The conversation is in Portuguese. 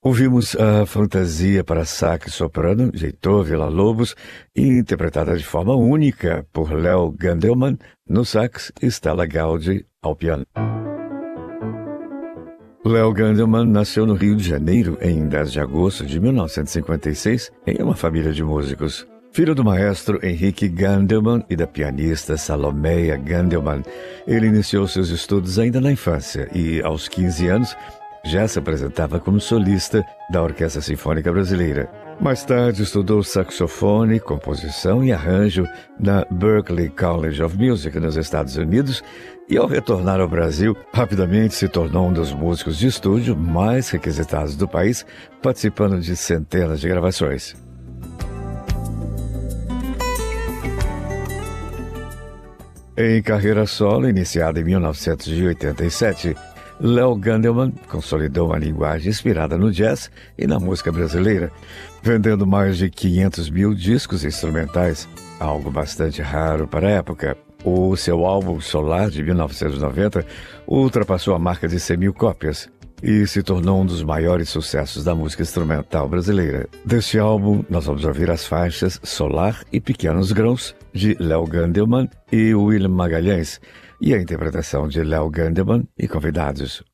Ouvimos a Fantasia para sax soprano de Heitor Villa-Lobos, interpretada de forma única por Léo Gandelman no sax e Stella Gaudi ao piano. Léo Gandelman nasceu no Rio de Janeiro em 10 de agosto de 1956 em uma família de músicos. Filho do maestro Henrique Gandelman e da pianista Salomeia Gandelman, ele iniciou seus estudos ainda na infância e, aos 15 anos, já se apresentava como solista da Orquestra Sinfônica Brasileira. Mais tarde estudou saxofone, composição e arranjo na Berklee College of Music nos Estados Unidos e, ao retornar ao Brasil, rapidamente se tornou um dos músicos de estúdio mais requisitados do país, participando de centenas de gravações. Em carreira solo, iniciada em 1987, Léo Gandelman consolidou uma linguagem inspirada no jazz e na música brasileira, vendendo mais de 500 mil discos instrumentais, algo bastante raro para a época. O seu álbum Solar, de 1990, ultrapassou a marca de 100 mil cópias e se tornou um dos maiores sucessos da música instrumental brasileira. Deste álbum, nós vamos ouvir as faixas Solar e Pequenos Grãos, de Léo Gandelman e William Magalhães, e a interpretação de Léo Gandelman e convidados.